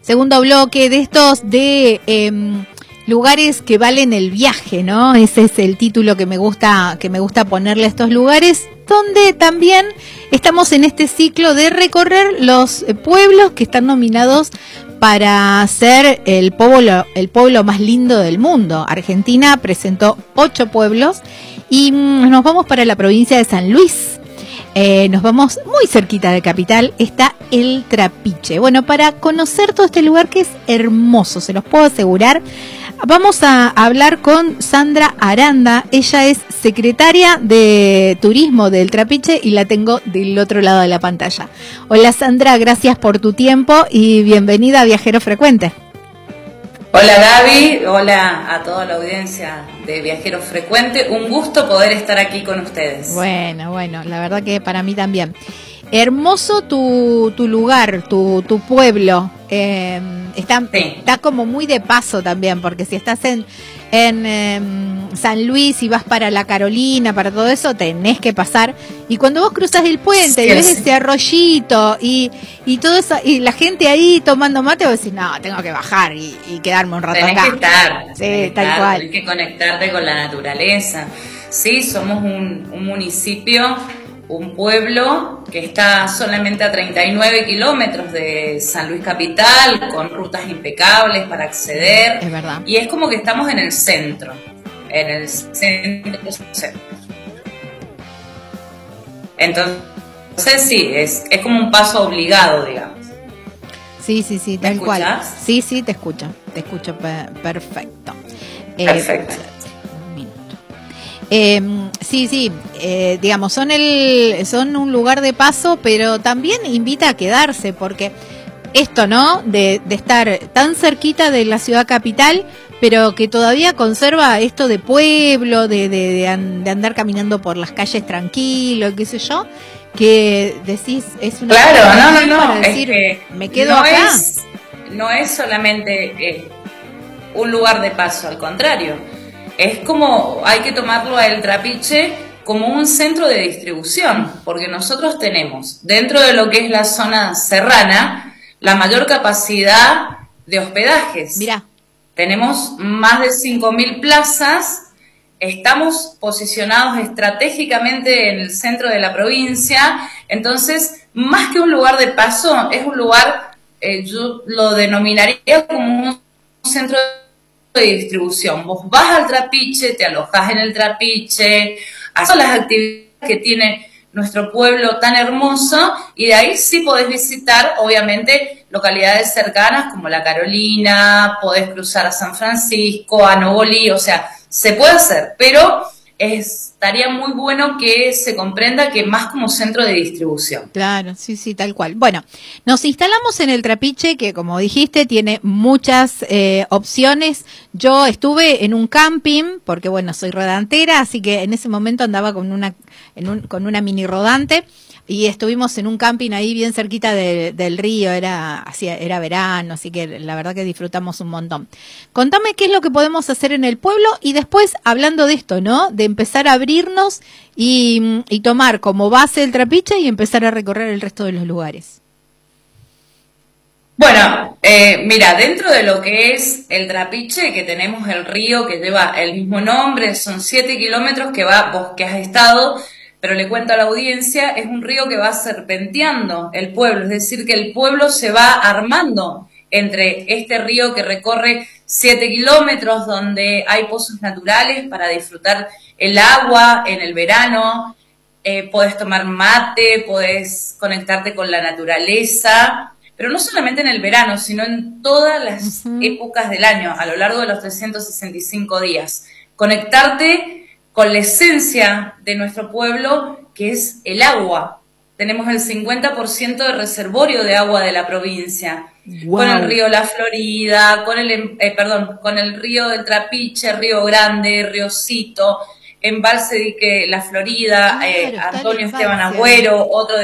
segundo bloque de estos de lugares que valen el viaje, ¿no? Ese es el título que me gusta ponerle a estos lugares, donde también estamos en este ciclo de recorrer los pueblos que están nominados para ser el pueblo más lindo del mundo. Argentina presentó 8 pueblos y nos vamos para la provincia de San Luis. Nos vamos muy cerquita de Capital, está el Trapiche. Bueno, para conocer todo este lugar que es hermoso, se los puedo asegurar, vamos a hablar con Sandra Aranda. Ella es secretaria de Turismo del Trapiche y la tengo del otro lado de la pantalla. Hola Sandra, gracias por tu tiempo y bienvenida a Viajero Frecuente. Hola Gaby, hola a toda la audiencia de Viajero Frecuente, un gusto poder estar aquí con ustedes. Bueno, la verdad que para mí también. Hermoso tu lugar, tu pueblo, está como muy de paso también, porque si estás en San Luis y vas para la Carolina, para todo eso, tenés que pasar. Y cuando vos cruzas el puente y ves ese arroyito y todo eso, y la gente ahí tomando mate, vos decís, no, tengo que bajar y quedarme un rato acá. Tenés que estar, tenés que conectarte con la naturaleza. Sí, somos un municipio, un pueblo que está solamente a 39 kilómetros de San Luis Capital, con rutas impecables para acceder. Es verdad. Y es como que estamos en el centro. Entonces sí, es como un paso obligado, digamos. Sí, tal cual. Sí, te escucho perfecto. Perfecto. Digamos, son un lugar de paso, pero también invita a quedarse, porque esto, ¿no? De estar tan cerquita de la ciudad capital, pero que todavía conserva esto de pueblo, de andar caminando por las calles tranquilo, qué sé yo, que decís, es una... Claro, no, para decir, es que me quedo acá. No es solamente un lugar de paso, al contrario. Es como, hay que tomarlo a El Trapiche como un centro de distribución, porque nosotros tenemos, dentro de lo que es la zona serrana, la mayor capacidad de hospedajes. Mirá. Tenemos más de 5.000 plazas, estamos posicionados estratégicamente en el centro de la provincia, entonces, más que un lugar de paso, es un lugar, yo lo denominaría como un centro de distribución. Vos vas al Trapiche, te alojás en el Trapiche, haces las actividades que tiene nuestro pueblo tan hermoso y de ahí sí podés visitar, obviamente, localidades cercanas como la Carolina, podés cruzar a San Francisco, a Nobolí, o sea, se puede hacer, pero estaría muy bueno que se comprenda que más como centro de distribución. Claro, sí, tal cual. Bueno, nos instalamos en el Trapiche, que como dijiste, tiene muchas opciones. Yo estuve en un camping, porque bueno, soy rodantera, así que en ese momento andaba con una mini rodante, y estuvimos en un camping ahí bien cerquita del río, era verano, así que la verdad que disfrutamos un montón. Contame qué es lo que podemos hacer en el pueblo y después, hablando de esto, ¿no? De empezar a abrirnos y tomar como base el Trapiche y empezar a recorrer el resto de los lugares. Bueno, mira, dentro de lo que es el Trapiche, que tenemos el río que lleva el mismo nombre, son 7 kilómetros que vos que has estado, pero le cuento a la audiencia, es un río que va serpenteando el pueblo, es decir, que el pueblo se va armando entre este río que recorre 7 kilómetros, donde hay pozos naturales para disfrutar el agua en el verano, podés tomar mate, podés conectarte con la naturaleza, pero no solamente en el verano, sino en todas las épocas del año, a lo largo de los 365 días. Conectarte con la esencia de nuestro pueblo, que es el agua. Tenemos el 50% de reservorio de agua de la provincia. Wow. Con el río La Florida, con el río del Trapiche, Río Grande, Riocito, Embalse Dique La Florida, Antonio Esteban Agüero, otro de